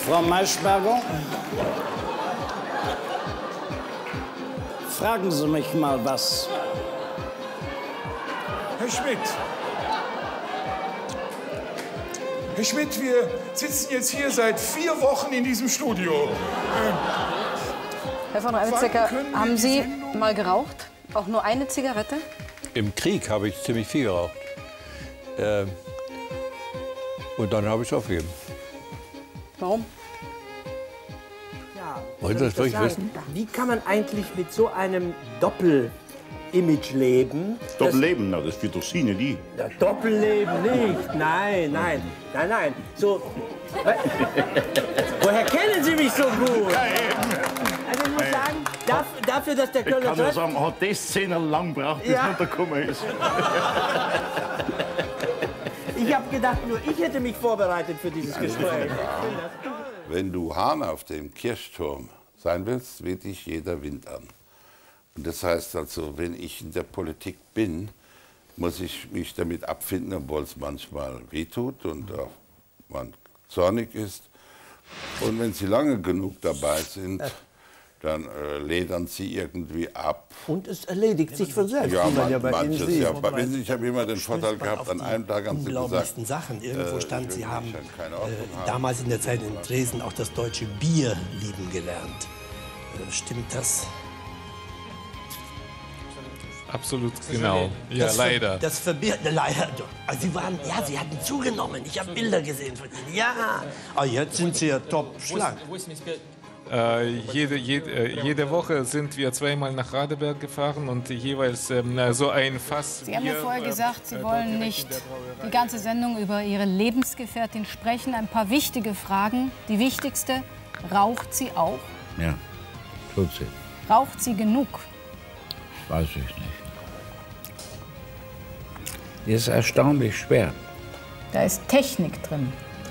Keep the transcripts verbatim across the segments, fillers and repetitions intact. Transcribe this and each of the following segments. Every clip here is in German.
Frau Maischberger, fragen Sie mich mal was. Herr Schmidt. Herr Schmidt, wir sitzen jetzt hier seit vier Wochen in diesem Studio. Herr von Weizsäcker, haben Sie mal geraucht? Auch nur eine Zigarette? Im Krieg habe ich ziemlich viel geraucht. Äh, und dann habe ich es aufgegeben. Warum? Ja, wollen Sie das wirklich wissen? Wie kann man eigentlich mit so einem Doppel-Image leben? Doppelleben, na, das wird doch Sie, nicht die. Ja, Doppelleben nicht. Nein, nein, nein, nein. So. Woher kennen Sie mich so gut? Also ich muss sagen, dafür, dafür dass der Kölner Ich kann ja sagen, hat das Szene lang gebraucht, bis Ja. man da gekommen ist. Ich habe gedacht, nur ich hätte mich vorbereitet für dieses Gespräch. Wenn du Hahn auf dem Kirchturm sein willst, weht dich jeder Wind an. Und das heißt also, wenn ich in der Politik bin, muss ich mich damit abfinden, obwohl es manchmal wehtut und auch man zornig ist. Und wenn sie lange genug dabei sind, dann äh, ledern sie irgendwie ab. Und es erledigt sich von selbst. Ja, wie man ja man, bei Ihnen manches, sieht. ja. Bei mir, ich habe immer den Vorteil gehabt, an einem Tag haben sie gesagt, unglaublichsten Sachen. Irgendwo äh, stand, ich Sie will haben keine äh, Ordnung haben. damals in der Zeit in Dresden auch das deutsche Bier lieben gelernt. Äh, stimmt das? Absolut genau. Ja, das leider. Ver, das verbirgt, leider. Also Sie waren, ja, Sie hatten zugenommen. Ich habe Bilder gesehen von Ihnen. Ja. Ah, jetzt sind Sie ja top schlank. Äh, jede, jede, äh, jede Woche sind wir zweimal nach Radeberg gefahren und jeweils ähm, so ein Fass. Sie haben ja Bier, vorher äh, gesagt, Sie äh, wollen direkt nicht in der Brauerei. die ganze Sendung über Ihre Lebensgefährtin sprechen. Ein paar wichtige Fragen. Die wichtigste, raucht sie auch? Ja, tut sie. Raucht sie genug? Weiß ich nicht. Die ist erstaunlich schwer. Da ist Technik drin.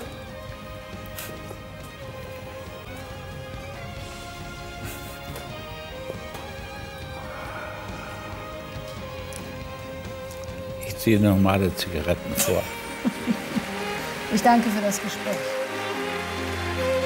Ich ziehe normale Zigaretten vor. Ich danke für das Gespräch.